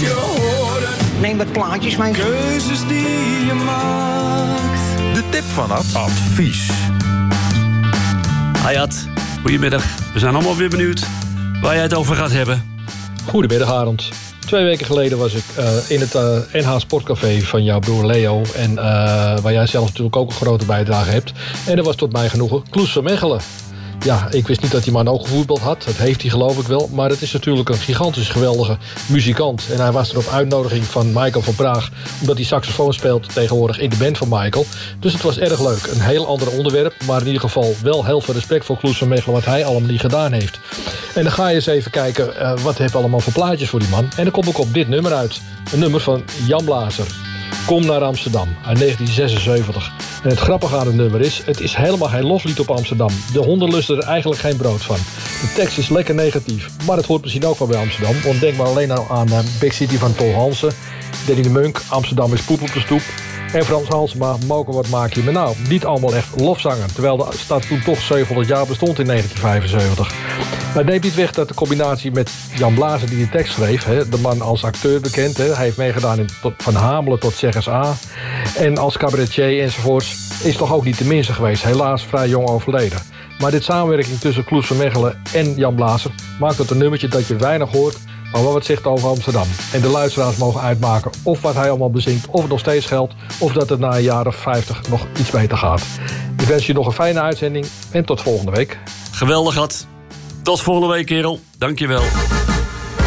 je horen. Neem wat plaatjes mee. Keuzes die je maakt. De tip van Advies. Hi Ad, goedemiddag. We zijn allemaal weer benieuwd waar jij het over gaat hebben. Goedemiddag Arend. 2 weken geleden was ik in het NH Sportcafé van jouw broer Leo. En waar jij zelf natuurlijk ook een grote bijdrage hebt. En dat was tot mijn genoegen Kloes van Mechelen. Ja, ik wist niet dat die man ook gevoetbald had. Dat heeft hij geloof ik wel. Maar het is natuurlijk een gigantisch geweldige muzikant. En hij was er op uitnodiging van Michael van Praag. Omdat hij saxofoon speelt tegenwoordig in de band van Michael. Dus het was erg leuk. Een heel ander onderwerp. Maar in ieder geval wel heel veel respect voor Kloes van Mechelen. Wat hij allemaal niet gedaan heeft. En dan ga je eens even kijken wat heeft allemaal voor plaatjes voor die man. En dan kom ik op dit nummer uit. Een nummer van Jan Blazer. Kom naar Amsterdam, uit 1976. En het grappige aan het nummer is, het is helemaal geen loflied op Amsterdam. De honden lusten er eigenlijk geen brood van. De tekst is lekker negatief, maar het hoort misschien ook wel bij Amsterdam. Want denk maar alleen aan Big City van Paul Hansen. Danny de Munk, Amsterdam is poep op de stoep. En Frans Halsema, moken wat maak je me nou? Niet allemaal echt lofzangen, terwijl de stad toen toch 700 jaar bestond in 1975. Maar neemt niet weg dat de combinatie met Jan Blazer die de tekst schreef, de man als acteur bekend, hij heeft meegedaan in Van Hamelen tot Zeggers A. En als cabaretier enzovoorts is toch ook niet de minste geweest, helaas vrij jong overleden. Maar dit samenwerking tussen Kloes van Mechelen en Jan Blazer maakt het een nummertje dat je weinig hoort, maar wat het zegt over Amsterdam. En de luisteraars mogen uitmaken of wat hij allemaal bezingt, of het nog steeds geldt, of dat het na een jaar of 50 nog iets beter gaat. Ik wens je nog een fijne uitzending en tot volgende week. Geweldig, Ad. Tot volgende week, kerel. Dank je wel.